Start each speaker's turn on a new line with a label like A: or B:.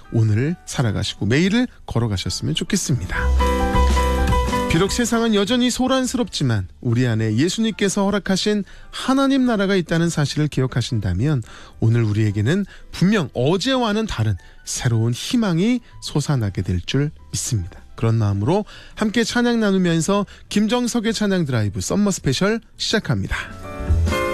A: 오늘을 살아가시고 매일을 걸어가셨으면 좋겠습니다. 비록 세상은 여전히 소란스럽지만 우리 안에 예수님께서 허락하신 하나님 나라가 있다는 사실을 기억하신다면 오늘 우리에게는 분명 어제와는 다른 새로운 희망이 솟아나게 될 줄 믿습니다. 그런 마음으로 함께 찬양 나누면서 김정석의 찬양 드라이브 썸머 스페셜 시작합니다.